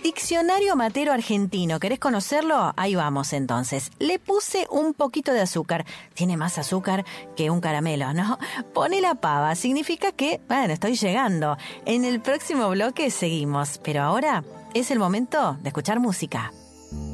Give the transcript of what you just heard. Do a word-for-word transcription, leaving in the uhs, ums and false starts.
Diccionario matero argentino, ¿querés conocerlo? Ahí vamos entonces. Le puse un poquito de azúcar. Tiene más azúcar que un caramelo, ¿no? Pone la pava, significa que, bueno, estoy llegando. En el próximo bloque seguimos, pero ahora es el momento de escuchar música.